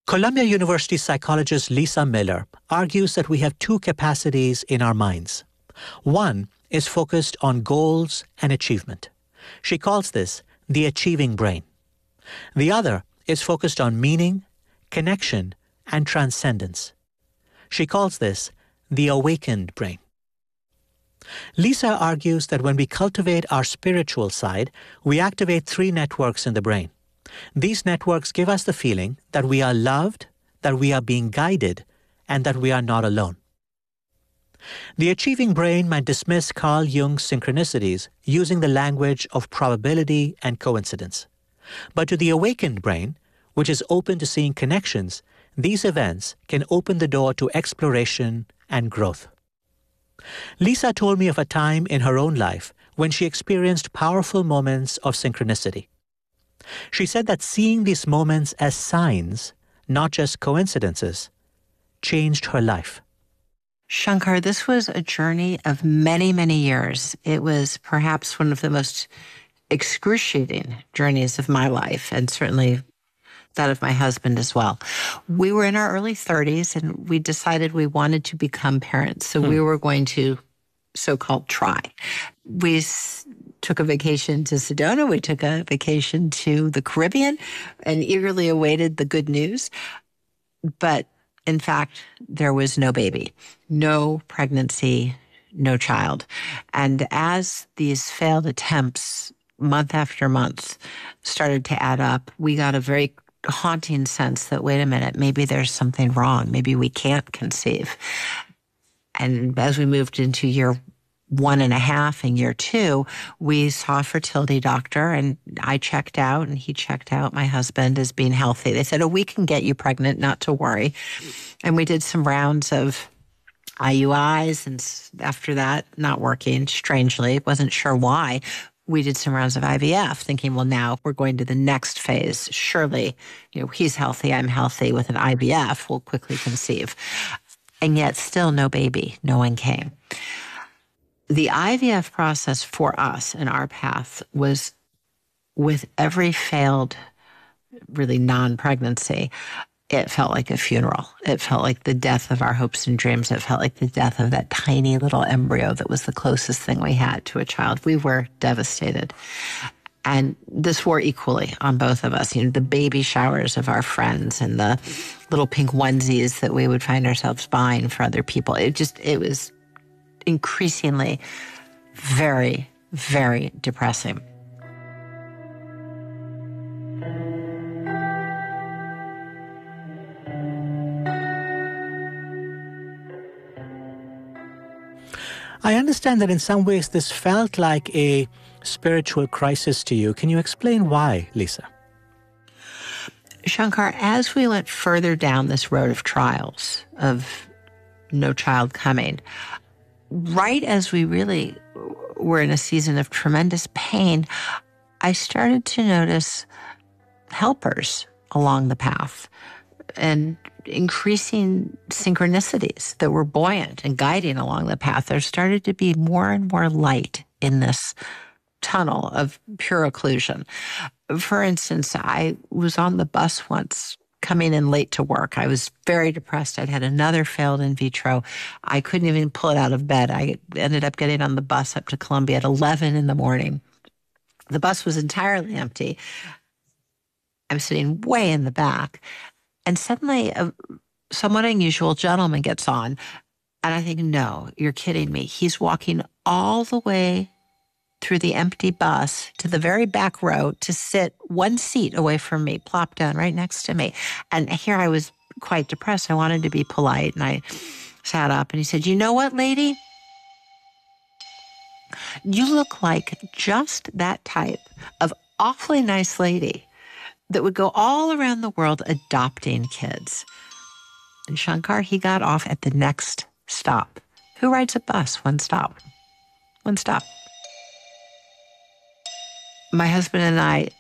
Columbia University psychologist Lisa Miller argues that we have two capacities in our minds. One is focused on goals and achievement. She calls this the achieving brain. The other is focused on meaning, connection, and transcendence. She calls this the awakened brain. Lisa argues that when we cultivate our spiritual side, we activate three networks in the brain. These networks give us the feeling that we are loved, that we are being guided, and that we are not alone. The achieving brain might dismiss Carl Jung's synchronicities using the language of probability and coincidence. But to the awakened brain, which is open to seeing connections, these events can open the door to exploration and growth. Lisa told me of a time in her own life when she experienced powerful moments of synchronicity. She said that seeing these moments as signs, not just coincidences, changed her life. Shankar, this was a journey of many, many years. It was perhaps one of the most excruciating journeys of my life, and certainly that of my husband as well. We were in our early 30s, and we decided we wanted to become parents. So we were going to so-called try. We took a vacation to Sedona. We took a vacation to the Caribbean and eagerly awaited the good news. But in fact, there was no baby, no pregnancy, no child. And as these failed attempts, month after month, started to add up, we got a very haunting sense that, wait a minute, maybe there's something wrong. Maybe we can't conceive. And as we moved into year 1.5 and year 2, we saw a fertility doctor, and I checked out and he checked out, my husband, as being healthy. They said, we can get you pregnant, not to worry. And we did some rounds of IUIs, and after that, not working, strangely, wasn't sure why. We did some rounds of IVF, thinking, well, now we're going to the next phase. Surely, he's healthy, I'm healthy. With an IVF, we'll quickly conceive. And yet still no baby, no one came. The IVF process for us and our path was, with every failed, really non-pregnancy, it felt like a funeral. It felt like the death of our hopes and dreams. It felt like the death of that tiny little embryo that was the closest thing we had to a child. We were devastated. And this wore equally on both of us. The baby showers of our friends and the little pink onesies that we would find ourselves buying for other people. It was increasingly very, very depressing. I understand that in some ways this felt like a spiritual crisis to you. Can you explain why, Lisa? Shankar, as we went further down this road of trials, of no child coming, right as we really were in a season of tremendous pain, I started to notice helpers along the path and increasing synchronicities that were buoyant and guiding along the path. There started to be more and more light in this tunnel of pure occlusion. For instance, I was on the bus once coming in late to work. I was very depressed. I'd had another failed in vitro. I couldn't even pull it out of bed. I ended up getting on the bus up to Columbia at 11 in the morning. The bus was entirely empty. I'm sitting way in the back. And suddenly a somewhat unusual gentleman gets on. And I think, no, you're kidding me. He's walking all the way through the empty bus to the very back row to sit one seat away from me, plop down right next to me. And here I was quite depressed. I wanted to be polite, and I sat up, and he said, you know what, lady? You look like just that type of awfully nice lady that would go all around the world adopting kids. And Shankar, he got off at the next stop. Who rides a bus? One stop. One stop. My husband and I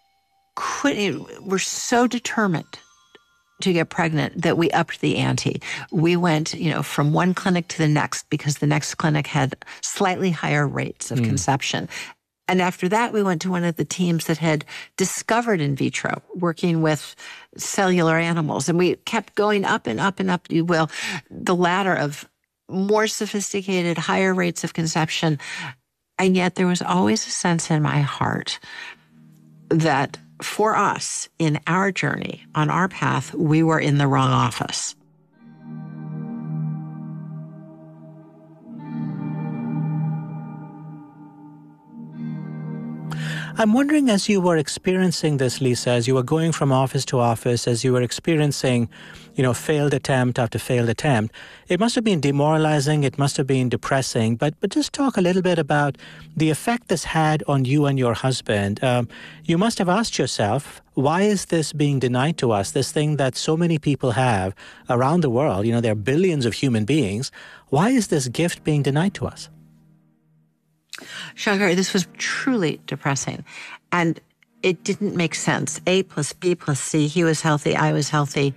were so determined to get pregnant that we upped the ante. We went, from one clinic to the next because the next clinic had slightly higher rates of conception. And after that, we went to one of the teams that had discovered in vitro, working with cellular animals. And we kept going up and up and up, you will, the ladder of more sophisticated, higher rates of conception. And yet there was always a sense in my heart that for us, in our journey, on our path, we were in the wrong office. I'm wondering, as you were experiencing this, Lisa, as you were going from office to office, as you were experiencing, failed attempt after failed attempt, it must have been demoralizing, it must have been depressing, but just talk a little bit about the effect this had on you and your husband. You must have asked yourself, why is this being denied to us, this thing that so many people have around the world? There are billions of human beings. Why is this gift being denied to us? Shankar, this was truly depressing. And it didn't make sense. A plus B plus C. He was healthy. I was healthy.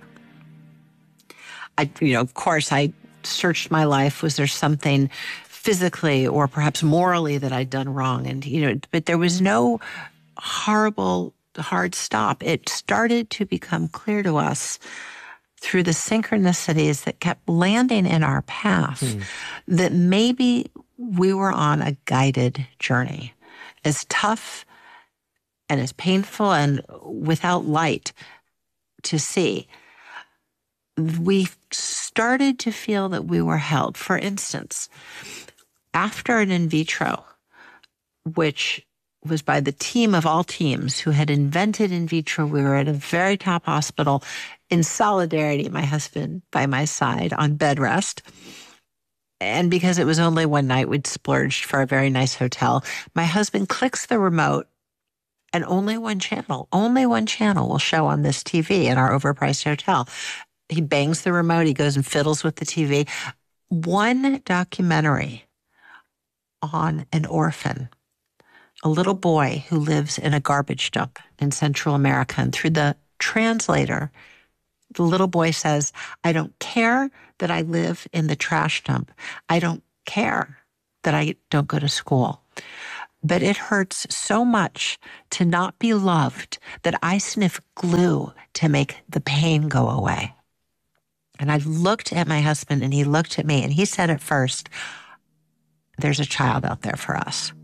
Of course, I searched my life. Was there something physically or perhaps morally that I'd done wrong? And, but there was no hard stop. It started to become clear to us through the synchronicities that kept landing in our path that maybe we were on a guided journey, as tough and as painful and without light to see. We started to feel that we were held. For instance, after an in vitro, which was by the team of all teams who had invented in vitro, we were at a very top hospital in solidarity, my husband by my side on bed rest. And because it was only one night, we'd splurged for a very nice hotel. My husband clicks the remote and only one channel will show on this TV in our overpriced hotel. He bangs the remote. He goes and fiddles with the TV. One documentary on an orphan, a little boy who lives in a garbage dump in Central America. And through the translator, the little boy says, I don't care that I live in the trash dump. I don't care that I don't go to school. But it hurts so much to not be loved that I sniff glue to make the pain go away. And I looked at my husband and he looked at me and he said at first, there's a child out there for us.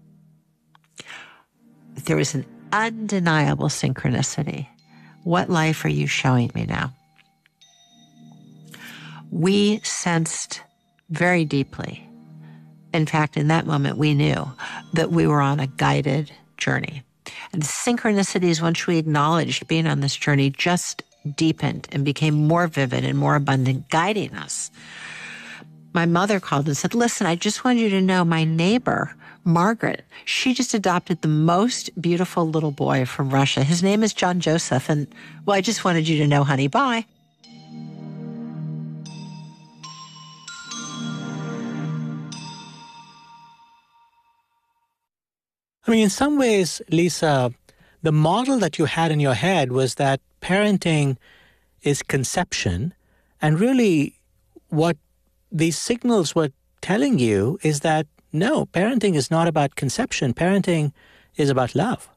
There was an undeniable synchronicity. What life are you showing me now? We sensed very deeply. In fact, in that moment, we knew that we were on a guided journey. And the synchronicities, once we acknowledged being on this journey, just deepened and became more vivid and more abundant, guiding us. My mother called and said, listen, I just want you to know my neighbor, Margaret, she just adopted the most beautiful little boy from Russia. His name is John Joseph. And, well, I just wanted you to know, honey, bye. I mean, in some ways, Lisa, the model that you had in your head was that parenting is conception. And really what these signals were telling you is that, no, parenting is not about conception. Parenting is about love.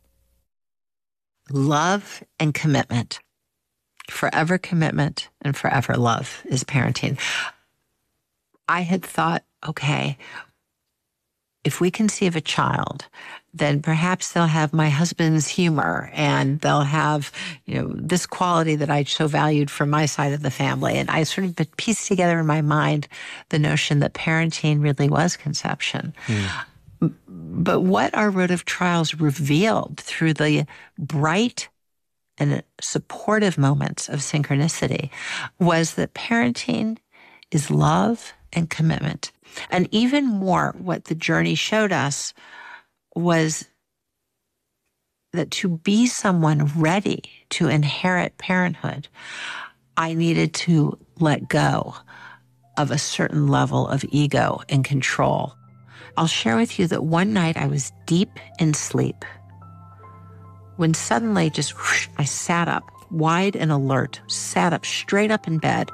Love and commitment. Forever commitment and forever love is parenting. I had thought, okay, if we conceive a child, then perhaps they'll have my husband's humor and they'll have, this quality that I so valued from my side of the family. And I sort of pieced together in my mind the notion that parenting really was conception. But what our road of trials revealed through the bright and supportive moments of synchronicity was that parenting is love and commitment. And even more, what the journey showed us was that to be someone ready to inherit parenthood, I needed to let go of a certain level of ego and control. I'll share with you that one night I was deep in sleep when suddenly just whoosh, I sat up, wide and alert, sat up straight up in bed.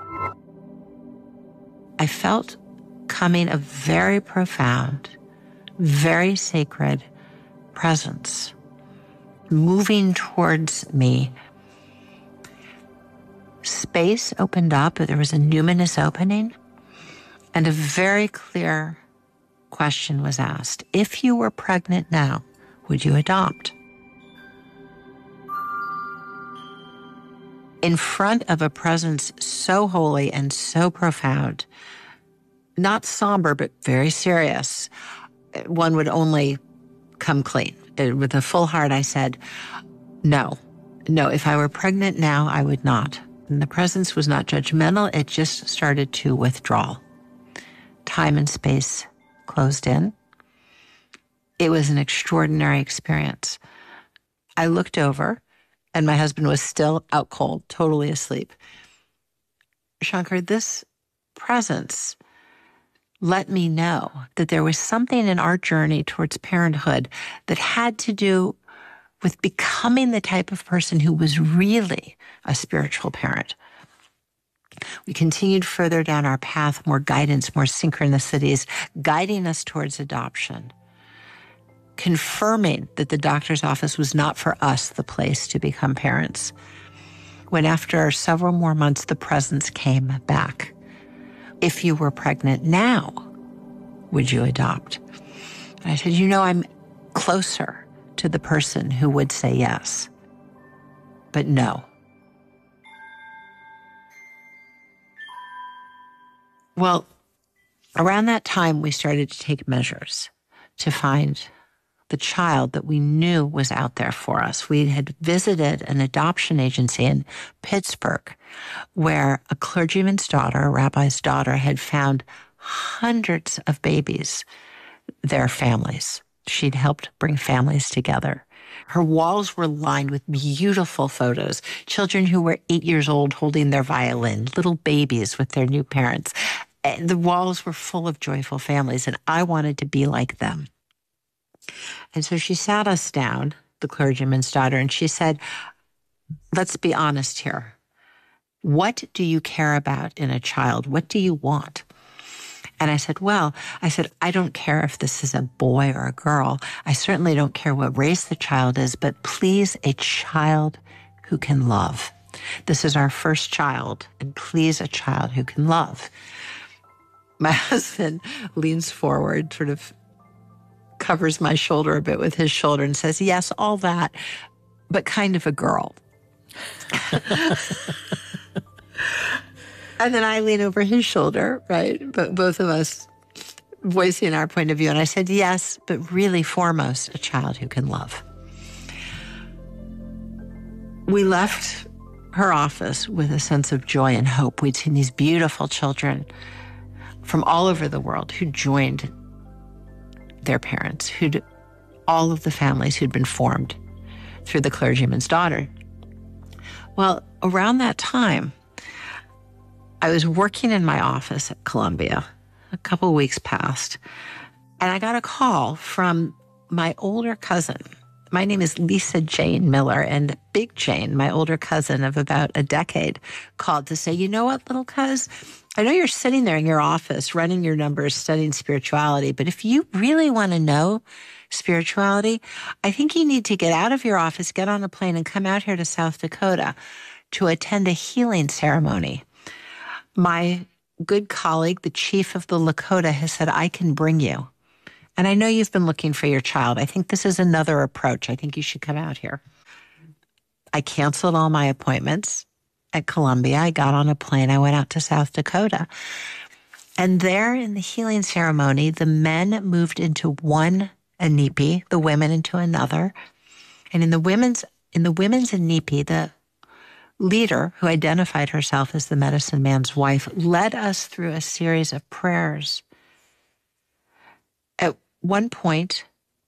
I felt coming a very profound, very sacred presence moving towards me. Space opened up. There was a numinous opening, and a very clear question was asked. If you were pregnant now, would you adopt? In front of a presence so holy and so profound, not somber, but very serious, one would only come clean. With a full heart, I said, no, if I were pregnant now, I would not. And the presence was not judgmental. It just started to withdraw. Time and space closed in. It was an extraordinary experience. I looked over, and my husband was still out cold, totally asleep. Shankar, this presence let me know that there was something in our journey towards parenthood that had to do with becoming the type of person who was really a spiritual parent. We continued further down our path, more guidance, more synchronicities, guiding us towards adoption, confirming that the doctor's office was not for us the place to become parents. When after several more months, the presence came back. If you were pregnant now, would you adopt? And I said, I'm closer to the person who would say yes, but no. Well, around that time, we started to take measures to find the child that we knew was out there for us. We had visited an adoption agency in Pittsburgh where a clergyman's daughter, a rabbi's daughter, had found hundreds of babies, their families. She'd helped bring families together. Her walls were lined with beautiful photos, children who were 8 years old holding their violin, little babies with their new parents. The walls were full of joyful families, and I wanted to be like them. And so she sat us down, the clergyman's daughter, and she said, let's be honest here. What do you care about in a child? What do you want? And I said, I don't care if this is a boy or a girl. I certainly don't care what race the child is, but please, a child who can love. This is our first child, and please, a child who can love. My husband leans forward, sort of covers my shoulder a bit with his shoulder and says, yes, all that, but kind of a girl. And then I lean over his shoulder, right? But both of us voicing our point of view. And I said, yes, but really foremost, a child who can love. We left her office with a sense of joy and hope. We'd seen these beautiful children from all over the world who joined their parents, all of the families who'd been formed through the clergyman's daughter. Well, around that time, I was working in my office at Columbia. A couple of weeks passed, and I got a call from my older cousin. My name is Lisa Jane Miller, and Big Jane, my older cousin of about a decade, called to say, you know what, little cuz, I know you're sitting there in your office, running your numbers, studying spirituality, but if you really want to know spirituality, I think you need to get out of your office, get on a plane, and come out here to South Dakota to attend a healing ceremony. My good colleague, the chief of the Lakota, has said, I can bring you. And I know you've been looking for your child. I think this is another approach. I think you should come out here. I canceled all my appointments at Columbia. I got on a plane. I went out to South Dakota. And there in the healing ceremony, the men moved into one inipi, the women into another. And in the women's inipi, the leader, who identified herself as the medicine man's wife, led us through a series of prayers. At one point,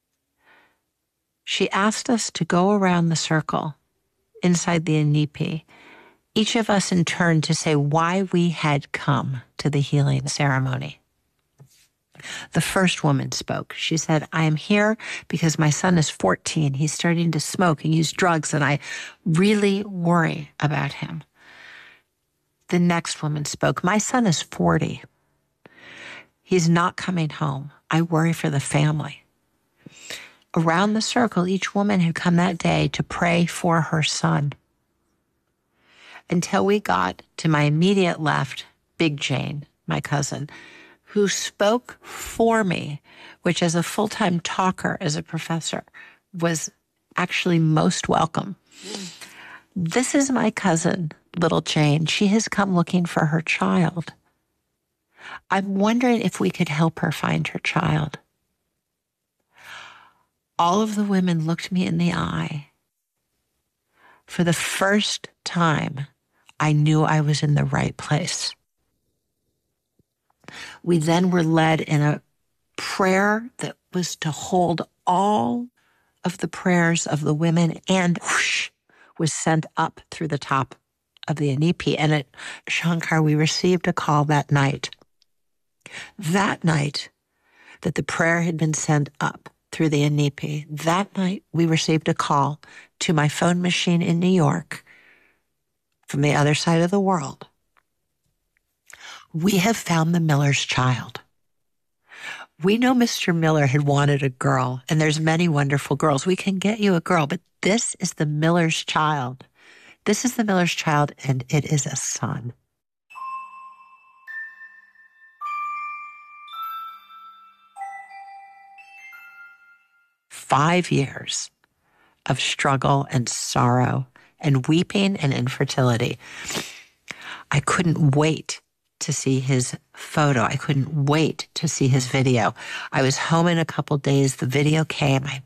she asked us to go around the circle inside the inipi, each of us in turn to say why we had come to the healing ceremony. The first woman spoke. She said, I am here because my son is 14. He's starting to smoke and use drugs, and I really worry about him. The next woman spoke. My son is 40. He's not coming home. I worry for the family. around the circle, each woman had come that day to pray for her son. Until we got to my immediate left, Big Jane, my cousin, who spoke for me, which as a full-time talker, as a professor, was actually most welcome. This is my cousin, little Jane. She has come looking for her child. I'm wondering if we could help her find her child. All of the women looked me in the eye. For the first time, I knew I was in the right place. We then were led in a prayer that was to hold all of the prayers of the women, and whoosh, was sent up through the top of the Inipi. And at Shankar, we received a call that night. That night that the prayer had been sent up through the Inipi, that night we received a call to my phone machine in New York from the other side of the world. We have found the Miller's child. We know Mr. Miller had wanted a girl, and there's many wonderful girls. We can get you a girl, but this is the Miller's child. This is the Miller's child, and it is a son. Five years of struggle and sorrow and weeping and infertility. I couldn't wait to see his photo. I couldn't wait to see his video. I was home in a couple days. The video came. I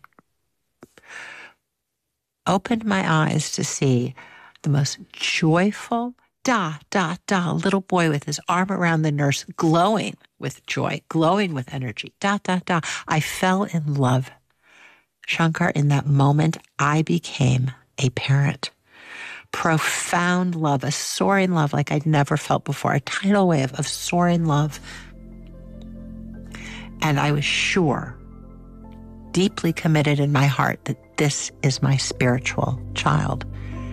opened my eyes to see the most joyful, little boy with his arm around the nurse, glowing with joy, glowing with energy, I fell in love. Shankar, in that moment, I became a parent. Profound love, a soaring love like I'd never felt before, a tidal wave of soaring love. And I was sure, deeply committed in my heart, that this is my spiritual child.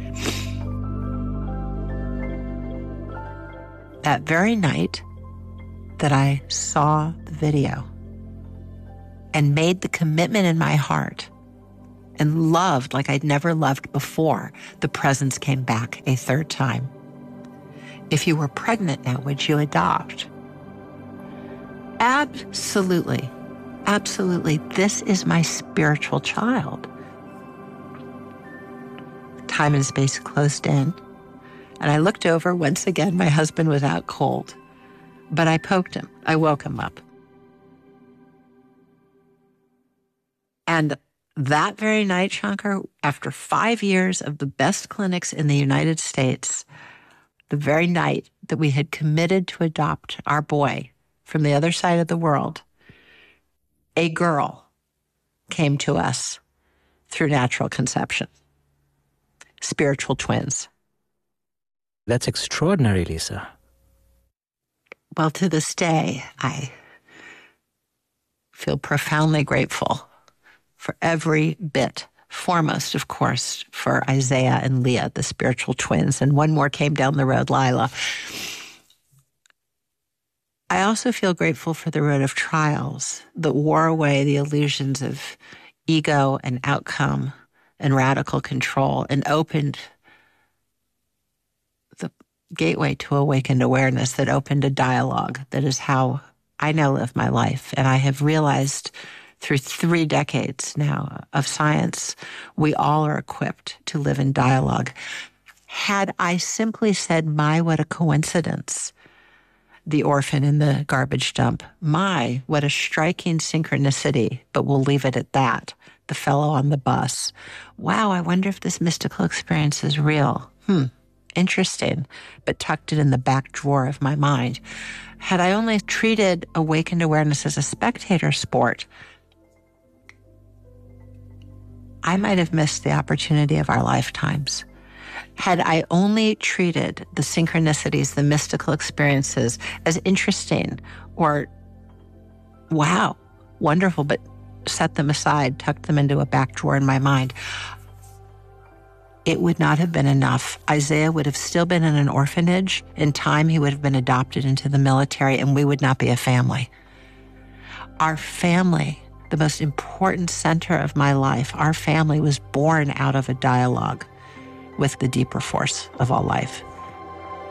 That very night that I saw the video and made the commitment in my heart and loved like I'd never loved before, the presence came back a third time. If you were pregnant now, would you adopt? Absolutely. Absolutely. This is my spiritual child. Time and space closed in, and I looked over. Once again, my husband was out cold, but I poked him. I woke him up. And that very night, Shankar, after 5 years of the best clinics in the United States, the very night that we had committed to adopt our boy from the other side of the world, a girl came to us through natural conception. Spiritual twins. That's extraordinary, Lisa. Well, to this day, I feel profoundly grateful for every bit. Foremost, of course, for Isaiah and Leah, the spiritual twins, and one more came down the road, Lila. I also feel grateful for the road of trials that wore away the illusions of ego and outcome and radical control and opened the gateway to awakened awareness, that opened a dialogue. That is how I now live my life. And I have realized through 3 decades now of science, we all are equipped to live in dialogue. Had I simply said, my, what a coincidence, the orphan in the garbage dump, my, what a striking synchronicity, but we'll leave it at that, the fellow on the bus, wow, I wonder if this mystical experience is real. Interesting, but tucked it in the back drawer of my mind. Had I only treated awakened awareness as a spectator sport, I might have missed the opportunity of our lifetimes. Had I only treated the synchronicities, the mystical experiences as interesting or, wow, wonderful, but set them aside, tucked them into a back drawer in my mind, it would not have been enough. Isaiah would have still been in an orphanage. In time, he would have been adopted into the military, and we would not be a family. Our family the most important center of my life, our family, was born out of a dialogue with the deeper force of all life.